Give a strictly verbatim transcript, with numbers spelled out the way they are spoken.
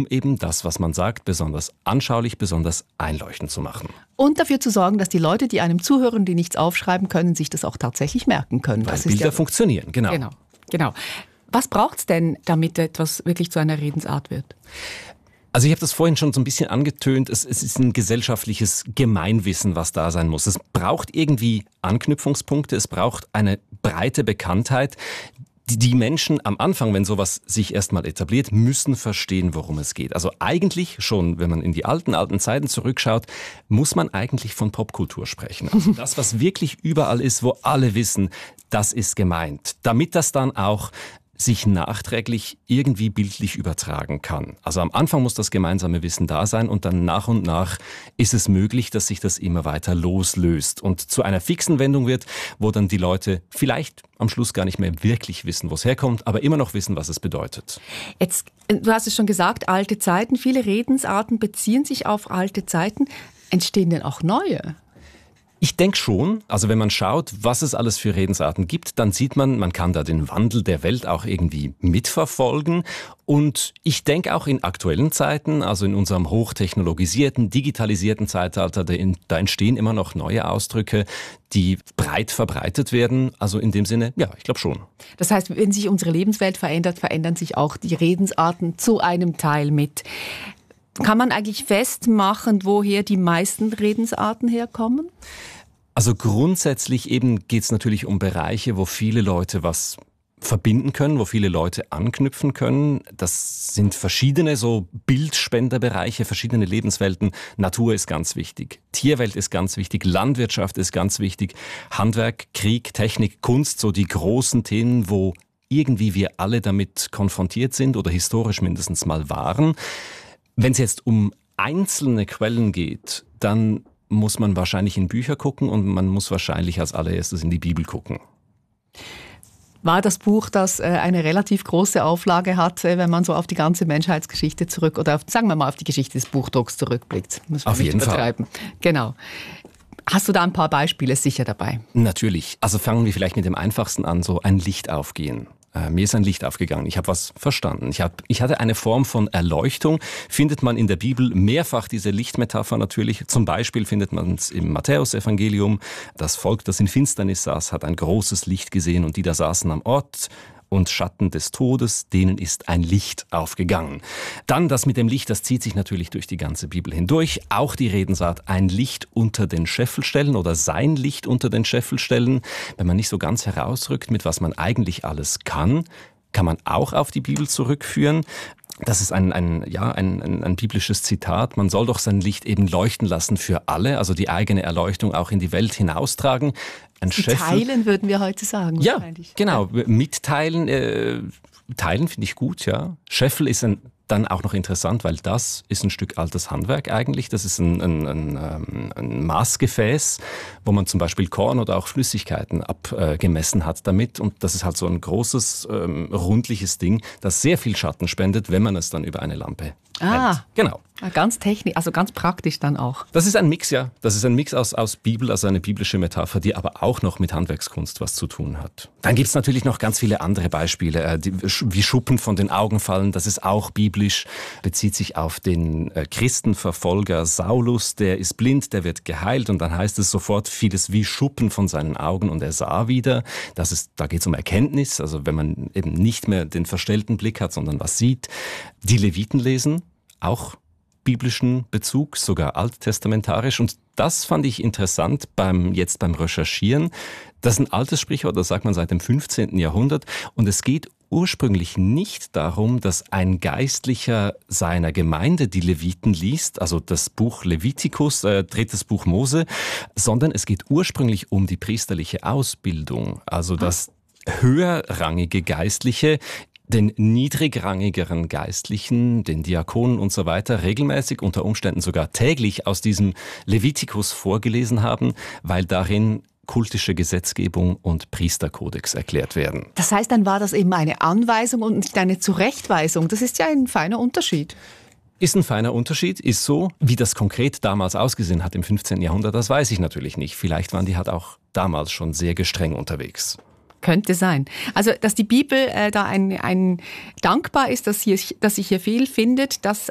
um eben das, was man sagt, besonders anschaulich, besonders einleuchtend zu machen. Und dafür zu sorgen, dass die Leute, die einem zuhören, die nichts aufschreiben können, sich das auch tatsächlich merken können. Weil das Bilder ist ja funktionieren, genau. Genau, genau. Was braucht es denn, damit etwas wirklich zu einer Redensart wird? Also ich habe das vorhin schon so ein bisschen angetönt, es, es ist ein gesellschaftliches Gemeinwissen, was da sein muss. Es braucht irgendwie Anknüpfungspunkte, es braucht eine breite Bekanntheit. Die, die Menschen am Anfang, wenn sowas sich erstmal etabliert, müssen verstehen, worum es geht. Also eigentlich schon, wenn man in die alten, alten Zeiten zurückschaut, muss man eigentlich von Popkultur sprechen. Also das, was wirklich überall ist, wo alle wissen, das ist gemeint. Damit das dann auch sich nachträglich irgendwie bildlich übertragen kann. Also am Anfang muss das gemeinsame Wissen da sein und dann nach und nach ist es möglich, dass sich das immer weiter loslöst und zu einer fixen Wendung wird, wo dann die Leute vielleicht am Schluss gar nicht mehr wirklich wissen, wo es herkommt, aber immer noch wissen, was es bedeutet. Jetzt, du hast es schon gesagt, alte Zeiten, viele Redensarten beziehen sich auf alte Zeiten. Entstehen denn auch neue? Ich denke schon, also wenn man schaut, was es alles für Redensarten gibt, dann sieht man, man kann da den Wandel der Welt auch irgendwie mitverfolgen. Und ich denke auch in aktuellen Zeiten, also in unserem hochtechnologisierten, digitalisierten Zeitalter, da entstehen immer noch neue Ausdrücke, die breit verbreitet werden. Also in dem Sinne, ja, ich glaube schon. Das heißt, wenn sich unsere Lebenswelt verändert, verändern sich auch die Redensarten zu einem Teil mit. Kann man eigentlich festmachen, woher die meisten Redensarten herkommen? Also grundsätzlich eben geht es natürlich um Bereiche, wo viele Leute was verbinden können, wo viele Leute anknüpfen können. Das sind verschiedene so Bildspenderbereiche, verschiedene Lebenswelten. Natur ist ganz wichtig, Tierwelt ist ganz wichtig, Landwirtschaft ist ganz wichtig, Handwerk, Krieg, Technik, Kunst, so die großen Themen, wo irgendwie wir alle damit konfrontiert sind oder historisch mindestens mal waren. Wenn es jetzt um einzelne Quellen geht, dann muss man wahrscheinlich in Bücher gucken und man muss wahrscheinlich als allererstes in die Bibel gucken. War das Buch, das eine relativ große Auflage hat, wenn man so auf die ganze Menschheitsgeschichte zurück, oder auf, sagen wir mal auf die Geschichte des Buchdrucks zurückblickt? Muss man auf jeden Fall. Genau. Hast du da ein paar Beispiele sicher dabei? Natürlich. Also fangen wir vielleicht mit dem Einfachsten an, so ein Licht aufgehen. Äh, mir ist ein Licht aufgegangen. Ich habe was verstanden. Ich, hab, ich hatte eine Form von Erleuchtung. Findet man in der Bibel mehrfach diese Lichtmetapher natürlich. Zum Beispiel findet man es im Matthäusevangelium. Das Volk, das in Finsternis saß, hat ein großes Licht gesehen und die da saßen am Ort und Schatten des Todes, denen ist ein Licht aufgegangen. Dann das mit dem Licht, das zieht sich natürlich durch die ganze Bibel hindurch. Auch die Redensart, ein Licht unter den Scheffel stellen oder sein Licht unter den Scheffel stellen. Wenn man nicht so ganz herausrückt, mit was man eigentlich alles kann, kann man auch auf die Bibel zurückführen. Das ist ein, ein, ja, ein, ein, ein biblisches Zitat. Man soll doch sein Licht eben leuchten lassen für alle, also die eigene Erleuchtung auch in die Welt hinaustragen. Ein Sie teilen, würden wir heute sagen. Ja, genau. Mitteilen, äh, teilen finde ich gut, ja. Scheffel ist ein, dann auch noch interessant, weil das ist ein Stück altes Handwerk eigentlich. Das ist ein, ein, ein, ein Maßgefäß, wo man zum Beispiel Korn oder auch Flüssigkeiten abgemessen hat damit. Und das ist halt so ein großes, ähm, rundliches Ding, das sehr viel Schatten spendet, wenn man es dann über eine Lampe Ah, hält. Genau. Ganz technisch, also ganz praktisch dann auch. Das ist ein Mix, ja. Das ist ein Mix aus, aus Bibel, also eine biblische Metapher, die aber auch noch mit Handwerkskunst was zu tun hat. Dann gibt's natürlich noch ganz viele andere Beispiele, äh, die, wie Schuppen von den Augen fallen. Das ist auch biblisch, bezieht sich auf den äh, Christenverfolger Saulus. Der ist blind, der wird geheilt und dann heißt es sofort, fiel es wie Schuppen von seinen Augen und er sah wieder. Das ist, da geht's um Erkenntnis, also wenn man eben nicht mehr den verstellten Blick hat, sondern was sieht. Die Leviten lesen, auch biblischen Bezug, sogar alttestamentarisch. Und das fand ich interessant beim jetzt beim Recherchieren. Das ist ein altes Sprichwort, das sagt man seit dem fünfzehnten Jahrhundert. Und es geht ursprünglich nicht darum, dass ein Geistlicher seiner Gemeinde die Leviten liest, also das Buch Levitikus, äh, drittes Buch Mose, sondern es geht ursprünglich um die priesterliche Ausbildung. Also dass höherrangige Geistliche den niedrigrangigeren Geistlichen, den Diakonen und so weiter regelmäßig, unter Umständen sogar täglich aus diesem Levitikus vorgelesen haben, weil darin kultische Gesetzgebung und Priesterkodex erklärt werden. Das heißt, dann war das eben eine Anweisung und nicht eine Zurechtweisung. Das ist ja ein feiner Unterschied. Ist ein feiner Unterschied, ist so. Wie das konkret damals ausgesehen hat im fünfzehnten Jahrhundert, das weiß ich natürlich nicht. Vielleicht waren die halt auch damals schon sehr gestreng unterwegs. Könnte sein. Also, dass die Bibel äh, da ein, ein dankbar ist, dass, hier, dass sich hier viel findet, das